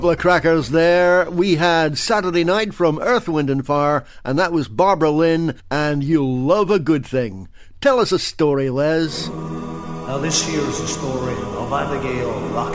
Couple of crackers there. We had Saturday Night from Earth, Wind and Fire, and that was Barbara Lynn and You'll Love a Good Thing. Tell us a story, Les. Now this here's the story of Abigail Rock.